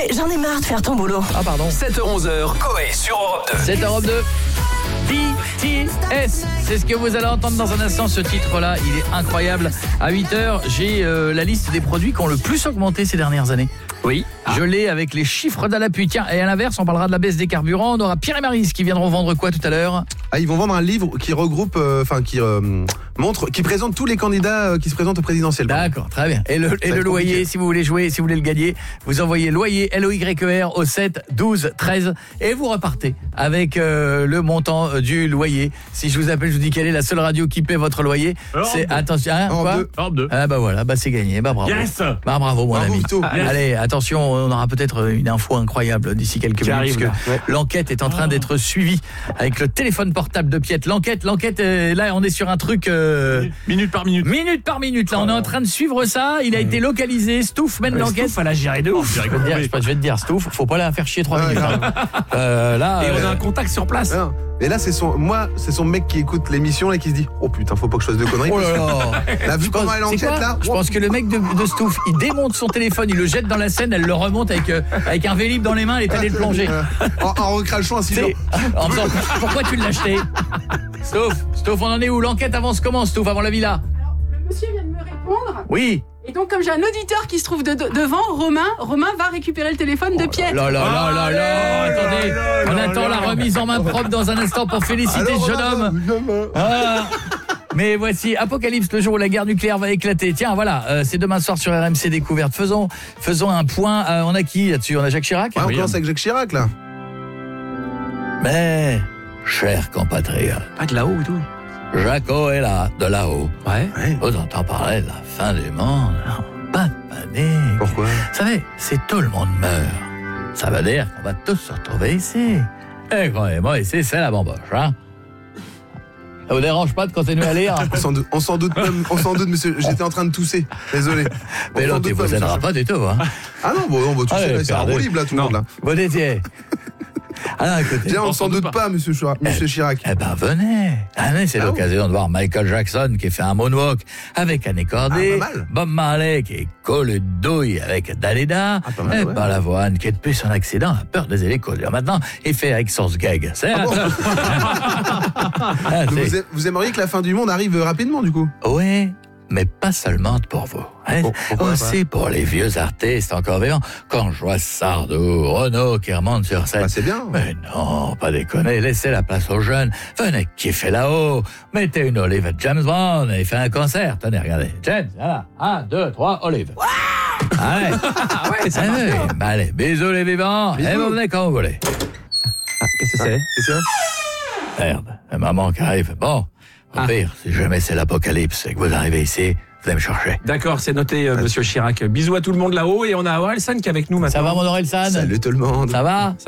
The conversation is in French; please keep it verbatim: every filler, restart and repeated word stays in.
j'en ai marre de faire ton boulot. Ah pardon. sept heures onze, Coé sur Europe deux. sept heures deux. B T S, c'est ce que vous allez entendre dans un instant. Ce titre-là, il est incroyable. À huit heures, j'ai euh, la liste des produits qui ont le plus augmenté ces dernières années. Oui. Ah. Je l'ai avec les chiffres d'à l'appui. Tiens, et à l'inverse, on parlera de la baisse des carburants. On aura Pierre et Maryse qui viendront vendre quoi tout à l'heure? Ah, ils vont vendre un livre qui regroupe, enfin euh, qui euh, montre, qui présente tous les candidats euh, qui se présentent au présidentiel. D'accord, très bien. Et le, et le loyer, compliqué. Si vous voulez jouer, si vous voulez le gagner, vous envoyez loyer L O Y E R au sept douze treize et vous repartez avec euh, le montant euh, du loyer. Si je vous appelle, je vous dis quelle est la seule radio qui paie votre loyer. Europe C'est deux. Attention, hein, quoi Europe deux. Ah bah voilà, bah c'est gagné. Bah bravo. Yes. Bah bravo mon Bravo, ami. Vito. Yes. Allez, attention, on aura peut-être une info incroyable d'ici quelques Qui minutes arrive, parce que là. l'enquête est en train d'être suivie avec le téléphone portable de Piette. L'enquête, l'enquête euh, là on est sur un truc euh, Minute par minute. minute par minute. Là, on est en train de suivre ça. Il a été localisé. Stouff mène l'enquête. Stouff, elle a géré de ouf. Je vais te dire, je vais te dire, Stouff, faut pas la faire chier trois minutes. Hein. Euh, là, Et on a euh, un contact sur place. Ah, et là, c'est son, moi, c'est son mec qui écoute l'émission et qui se dit, oh putain, faut pas que je fasse de conneries. oh là là. T'as vu Je comment pense- elle c'est enquête quoi là Je pense que le mec de, de Stouff, il démonte son téléphone, il le jette dans la Seine, elle le remonte avec, euh, avec un Vélib dans les mains, elle est allée le plonger. en, en recrachant un silence. C'est- en faisant, pourquoi tu l'as acheté? Stouff, Stouff, on en est où? L'enquête avance comment, Stouff, avant la villa? Le monsieur vient de me répondre. Oui. Et donc, comme j'ai un auditeur qui se trouve de- de- devant, Romain, Romain va récupérer le téléphone de Pierre. Là, là, là, là, là, attendez, on attend la remise en main propre dans un instant pour féliciter Alors, ce jeune Romain, homme. Romain. Ah. Mais voici Apocalypse, le jour où la guerre nucléaire va éclater. Tiens, voilà, euh, c'est demain soir sur R M C Découverte. Faisons, faisons un point. Euh, on a qui là-dessus? On a Jacques Chirac? Ouais, on commence avec Jacques Chirac là. Mais, chers compatriotes, Pas de là-haut et tout. Jaco est là, de là-haut. Ouais. Ouais. Vous entendez parler de la fin du monde? Non, pas de panique. Pourquoi? Vous savez, si tout le monde meurt, ça veut dire qu'on va tous se retrouver ici. Et croyez-moi, ici, c'est la bamboche, hein? Ça vous dérange pas de continuer à lire? On s'en doute, on s'en doute même, on s'en doute, monsieur. J'étais en train de tousser. Désolé. On Mais s'en l'autre, doute il pas, vous aidera monsieur. pas du tout, hein? Ah non, bon, on va tousser Allez, là, c'est un perdez. roue libre là, tout le Non. monde là. Vous étiez. Alors, écoutez. Tiens, on on s'en s'en doute doute pas, monsieur Chirac. Monsieur Chirac. Eh ben, venez. Allez, c'est Ah l'occasion de voir Michael Jackson qui fait un moonwalk avec Annie Cordy. Ah, pas mal. Bob Marley qui est collé de douille avec Dalida. Ah, pas mal, et ouais. Balavoine qui, depuis son accident, a peur des hélicos. Alors maintenant, il fait avec Source Gag. C'est Ah bon Ah, Donc, c'est- vous, a- vous aimeriez que la fin du monde arrive euh, rapidement, du coup? Oui, mais pas seulement pour vous. Hein? Pour- pourquoi Aussi pour les vieux artistes encore vivants. Quand je vois Sardou, Renaud qui remonte sur scène. Bah, c'est bien. Mais non, pas déconner, laissez la place aux jeunes. Venez kiffer là-haut. Mettez une olive à James Bond et fait un concert. Tenez, regardez. James, voilà. Un, deux, trois, olive. Allez. Ah ouais, ça marche Allez, bien. bah allez, bisous les vivants. Bisous. Et vous venez quand vous voulez. Qu'est-ce que c'est? Et c'est vrai? Merde, la maman qui arrive. Bon, au Ah. pire, si jamais c'est l'apocalypse et que vous arrivez ici, vous allez me chercher. D'accord, c'est noté, euh, monsieur Chirac. Bisous à tout le monde là-haut et on a Orelsan qui est avec nous maintenant. Ça va mon Orelsan? Salut tout le monde. Ça va?